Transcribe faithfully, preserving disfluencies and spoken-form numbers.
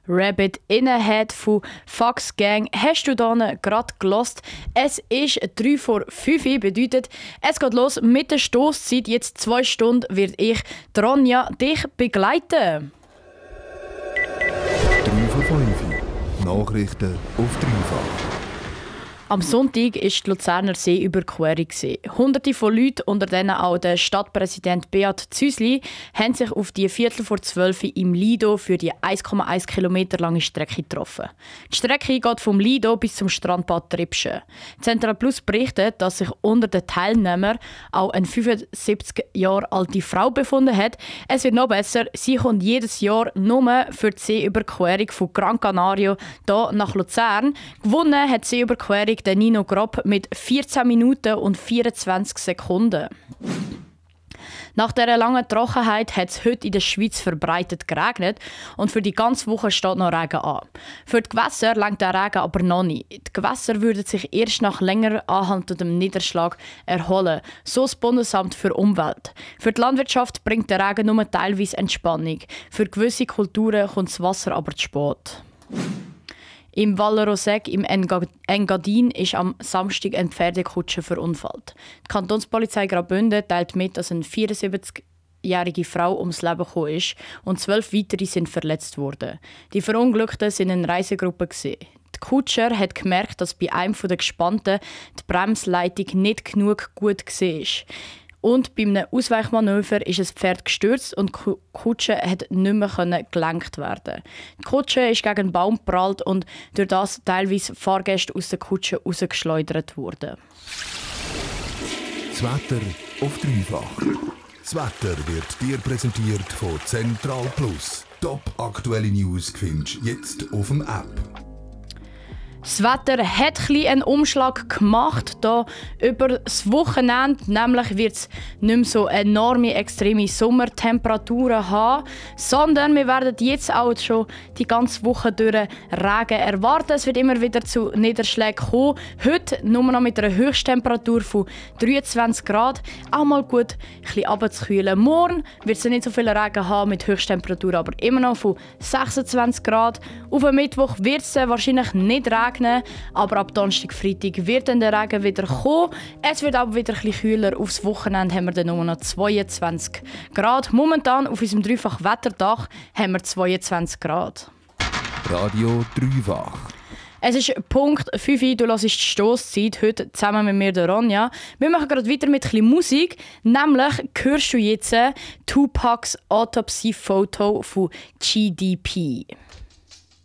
Rabbit in a Head von Fox Gang hast du hier gerade gelost. Es ist drei vor fünf, bedeutet, es geht los mit der Stosszeit. Jetzt zwei Stunden wird ich, Ronja, dich begleiten. drei vor fünf. Nachrichten auf dreifach. Am Sonntag war die Luzerner Seeüberquerung. Hunderte von Leuten, unter denen auch der Stadtpräsident Beat Züsli, haben sich auf die Viertel vor zwölf im Lido für die eins Komma eins Kilometer lange Strecke getroffen. Die Strecke geht vom Lido bis zum Strandbad Tripschen. Central Plus berichtet, dass sich unter den Teilnehmern auch eine fünfundsiebzig Jahre alte Frau befunden hat. Es wird noch besser, sie kommt jedes Jahr nur für die Seeüberquerung von Gran Canaria hier nach Luzern. Gewonnen hat die Seeüberquerung der Nino Gropp mit vierzehn Minuten und vierundzwanzig Sekunden. Nach dieser langen Trockenheit hat es heute in der Schweiz verbreitet geregnet und für die ganze Woche steht noch Regen an. Für die Gewässer reicht der Regen aber noch nicht. Die Gewässer würden sich erst nach länger anhaltendem Niederschlag erholen, so das Bundesamt für Umwelt. Für die Landwirtschaft bringt der Regen nur teilweise Entspannung. Für gewisse Kulturen kommt das Wasser aber zu spät. Im Val Roseg im Engadin ist am Samstag eine Pferdekutsche verunfallt. Die Kantonspolizei Graubünden teilt mit, dass eine vierundsiebzigjährige Frau ums Leben gekommen ist und zwölf weitere sind verletzt worden. Die Verunglückten waren eine Reisegruppe. Der Kutscher hat gemerkt, dass bei einem der Gespannten die Bremsleitung nicht genug gut war. Und bei einem Ausweichmanöver ist das Pferd gestürzt und die Kutsche hat nicht mehr gelenkt werden. Die Kutsche ist gegen einen Baum geprallt und durch das teilweise Fahrgäste aus der Kutsche rausgeschleudert wurden. Das Wetter auf dreifach. Das Wetter wird dir präsentiert von Central Plus. Top aktuelle News findest du jetzt auf dem App. Das Wetter hat ein einen Umschlag gemacht hier über das Wochenende. Nämlich wird es nicht mehr so enorme, extreme Sommertemperaturen haben, sondern wir werden jetzt auch schon die ganze Woche durch Regen erwarten. Es wird immer wieder zu Niederschlägen kommen. Heute nur noch mit einer Höchsttemperatur von dreiundzwanzig Grad. Auch mal gut ein bisschen runterzukühlen. Morgen wird es nicht so viel Regen haben mit Höchsttemperatur, aber immer noch von sechsundzwanzig Grad. Auf dem Mittwoch wird es wahrscheinlich nicht regnen. Aber ab Donnerstag, Freitag wird dann der Regen wieder kommen. Es wird aber wieder ein bisschen kühler. Aufs Wochenende haben wir dann nur noch zweiundzwanzig Grad. Momentan auf unserem dreifach Wetterdach haben wir zweiundzwanzig Grad. Radio dreifach. Es ist Punkt fünf, du hörst die Stosszeit, heute zusammen mit mir, der Ronja. Wir machen gerade weiter mit ein bisschen Musik. Nämlich hörst du jetzt Tupacs Autopsy-Foto von G D P.